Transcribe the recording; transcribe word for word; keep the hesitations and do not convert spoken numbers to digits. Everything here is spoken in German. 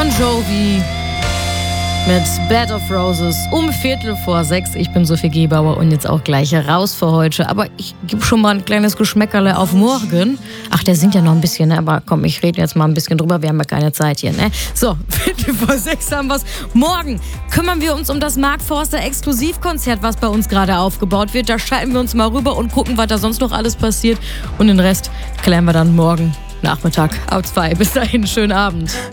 Bon Jovi mit Bed of Roses um Viertel vor sechs. Ich bin Sophie Gebauer und jetzt auch gleich raus für heute. Aber ich gebe schon mal ein kleines Geschmäckerle auf morgen. Ach, der singt ja noch ein bisschen, ne? Aber komm, ich rede jetzt mal ein bisschen drüber. Wir haben ja keine Zeit hier, ne? So, Viertel vor sechs haben wir's. Morgen kümmern wir uns um das Mark Forster Exklusivkonzert, was bei uns gerade aufgebaut wird. Da schalten wir uns mal rüber und gucken, was da sonst noch alles passiert. Und den Rest klären wir dann morgen Nachmittag ab zwei. Bis dahin, schönen Abend.